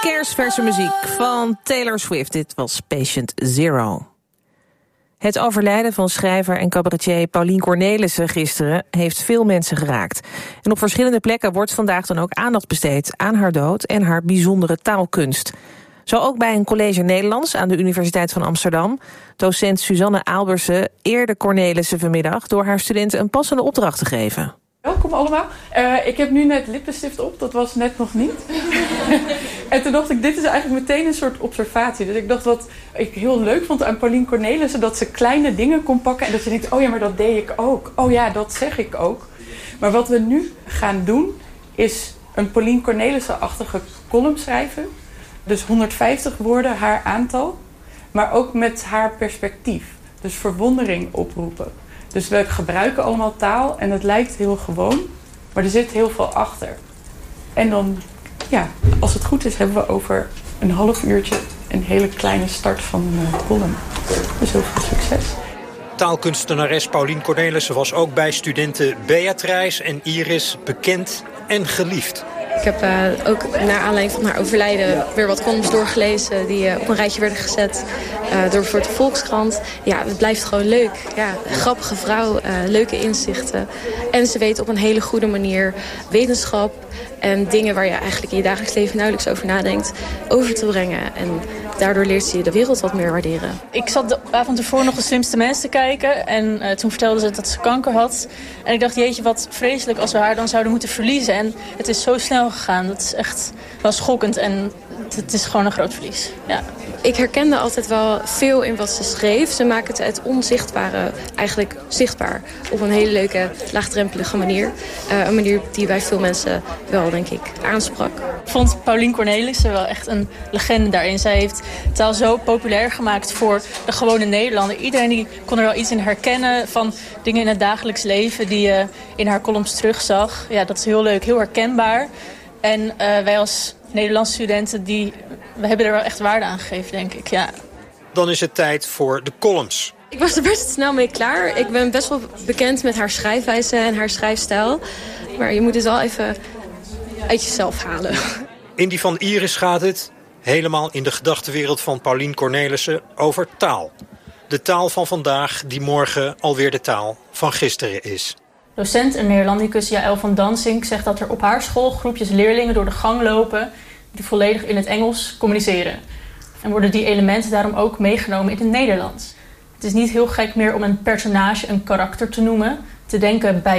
Kerstverse muziek van Taylor Swift. Dit was Patient Zero. Het overlijden van schrijver en cabaretier Paulien Cornelissen gisteren heeft veel mensen geraakt. En op verschillende plekken wordt vandaag dan ook aandacht besteed aan haar dood en haar bijzondere taalkunst. Zo ook bij een college Nederlands aan de Universiteit van Amsterdam. Docent Suzanne Aalbersen eerde Cornelissen vanmiddag door haar studenten een passende opdracht te geven. Welkom allemaal. Ik heb nu net lippenstift op, dat was net nog niet. En toen dacht ik, dit is eigenlijk meteen een soort observatie. Dus ik dacht, wat ik heel leuk vond aan Paulien Cornelissen, dat ze kleine dingen kon pakken en dat je denkt, oh ja, maar dat deed ik ook. Oh ja, dat zeg ik ook. Maar wat we nu gaan doen, is een Paulien Cornelissen-achtige column schrijven. Dus 150 woorden, haar aantal. Maar ook met haar perspectief. Dus verwondering oproepen. Dus we gebruiken allemaal taal en het lijkt heel gewoon, maar er zit heel veel achter. En dan, ja, als het goed is, hebben we over een half uurtje een hele kleine start van een column. Dus heel veel succes. Taalkunstenares Paulien Cornelissen was ook bij studenten Beatrice en Iris bekend en geliefd. Ik heb ook naar aanleiding van haar overlijden weer wat columns doorgelezen die op een rijtje werden gezet door bijvoorbeeld de Volkskrant. Ja, het blijft gewoon leuk. Ja, grappige vrouw, leuke inzichten. En ze weet op een hele goede manier wetenschap en dingen waar je eigenlijk in je dagelijks leven nauwelijks over nadenkt, over te brengen. En daardoor leert ze je de wereld wat meer waarderen. Ik zat de avond ervoor nog De Slimste Mensen te kijken. En toen vertelde ze dat ze kanker had. En ik dacht, jeetje, wat vreselijk als we haar dan zouden moeten verliezen. En het is zo snel gegaan. Dat is echt wel schokkend. En het is gewoon een groot verlies. Ja. Ik herkende altijd wel veel in wat ze schreef. Ze maakte het onzichtbare eigenlijk zichtbaar. Op een hele leuke, laagdrempelige manier. Een manier die bij veel mensen wel, denk ik, aansprak. Ik vond Paulien Cornelissen wel echt een legende daarin. Zij heeft taal zo populair gemaakt voor de gewone Nederlander. Iedereen die kon er wel iets in herkennen van dingen in het dagelijks leven die je in haar columns terugzag. Ja, dat is heel leuk, heel herkenbaar. En wij als Nederlandse studenten, we hebben er wel echt waarde aan gegeven, denk ik. Ja. Dan is het tijd voor de columns. Ik was er best snel mee klaar. Ik ben best wel bekend met haar schrijfwijze en haar schrijfstijl. Maar je moet het wel even uit jezelf halen. In die van Iris gaat het, helemaal in de gedachtenwereld van Paulien Cornelissen, over taal. De taal van vandaag die morgen alweer de taal van gisteren is. Docent en Neerlandicus Jaël van Dansink zegt dat er op haar school groepjes leerlingen door de gang lopen die volledig in het Engels communiceren. En worden die elementen daarom ook meegenomen in het Nederlands. Het is niet heel gek meer om een personage een karakter te noemen, te denken bij